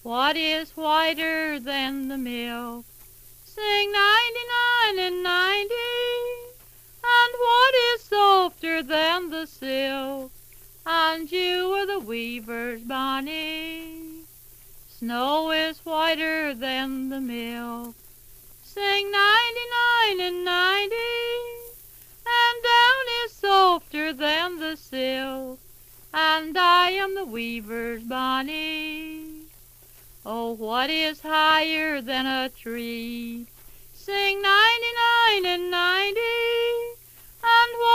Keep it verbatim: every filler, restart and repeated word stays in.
What is whiter than the milk? Sing ninety-nine and ninety. And what is softer than the silk? And you are the weaver's bonny. Snow is whiter than the milk. Sing ninety-nine and ninety. And down is softer than the silk. And I am the weaver's bonny. Oh, what is higher than a tree? Sing ninety-nine and ninety.